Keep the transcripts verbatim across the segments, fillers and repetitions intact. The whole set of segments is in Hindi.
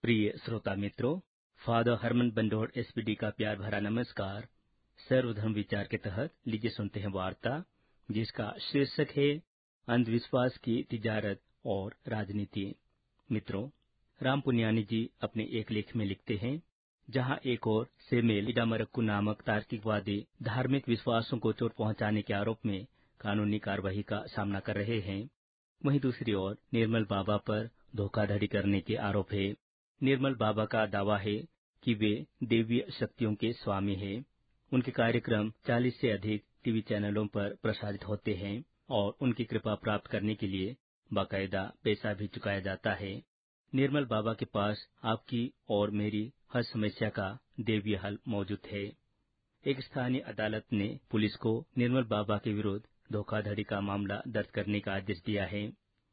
प्रिय श्रोता मित्रों, फादर हरमन बंडोर एसपीडी का प्यार भरा नमस्कार। सर्वधर्म विचार के तहत लीजिए सुनते हैं वार्ता, जिसका शीर्षक है अंधविश्वास की तिजारत और राजनीति। मित्रों, राम पुनियानी जी अपने एक लेख में लिखते हैं, जहां एक ओर सेमेल इडामरक्कू नामक तार्किकवादी धार्मिक विश्वासों को चोट पहुंचाने के आरोप में कानूनी कार्रवाई का सामना कर रहे हैं, वहीं दूसरी ओर निर्मल बाबा पर धोखाधड़ी करने के आरोप है। निर्मल बाबा का दावा है कि वे देवीय शक्तियों के स्वामी हैं। उनके कार्यक्रम चालीस से अधिक टीवी चैनलों पर प्रसारित होते हैं और उनकी कृपा प्राप्त करने के लिए बाकायदा पैसा भी चुकाया जाता है। निर्मल बाबा के पास आपकी और मेरी हर समस्या का देवीय हल मौजूद है। एक स्थानीय अदालत ने पुलिस को निर्मल बाबा के विरुद्ध धोखाधड़ी का मामला दर्ज करने का आदेश दिया है।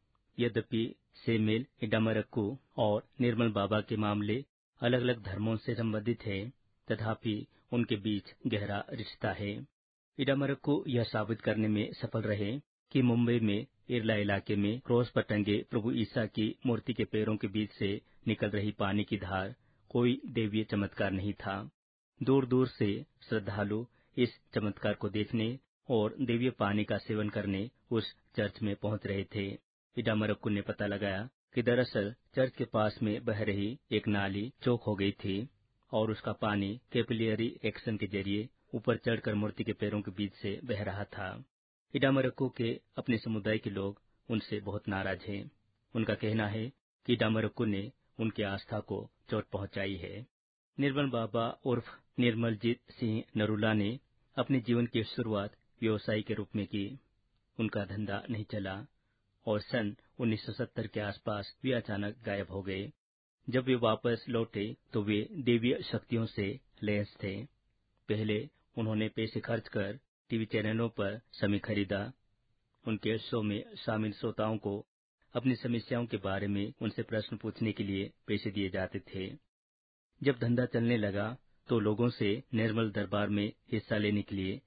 यद्यपि सेमेल इडामरक्कू और निर्मल बाबा के मामले अलग अलग धर्मों से संबंधित है, तथापि उनके बीच गहरा रिश्ता है। इडामरक्कू यह साबित करने में सफल रहे कि मुंबई में इरला इलाके में क्रॉस पर टंगे प्रभु ईसा की मूर्ति के पैरों के बीच से निकल रही पानी की धार कोई देवीय चमत्कार नहीं था। दूर दूर से श्रद्धालु इस चमत्कार को देखने और देवीय पानी का सेवन करने उस चर्च में पहुंच रहे थे। इडामरक्कू ने पता लगाया कि दरअसल चर्च के पास में बह रही एक नाली चौक हो गई थी और उसका पानी कैपिलरी एक्शन के जरिए ऊपर चढ़कर मूर्ति के पैरों के बीच से बह रहा था। इडामरक्कू के अपने समुदाय के लोग उनसे बहुत नाराज हैं। उनका कहना है कि इडामरक्कू ने उनकी आस्था को चोट पहुंचाई है। निर्मल बाबा उर्फ निर्मलजीत सिंह नरूला ने अपने जीवन की शुरुआत व्यवसायी के रूप में की। उनका धंधा नहीं चला और सन उन्नीस सौ सत्तर के आसपास वे अचानक गायब हो गए। जब वे वापस लौटे तो वे देवीय शक्तियों से लैस थे। पहले उन्होंने पैसे खर्च कर टीवी चैनलों पर समय खरीदा। उनके शो में शामिल श्रोताओं को अपनी समस्याओं के बारे में उनसे प्रश्न पूछने के लिए पैसे दिए जाते थे। जब धंधा चलने लगा तो लोगों से निर्मल दरबार में हिस्सा लेने के लिए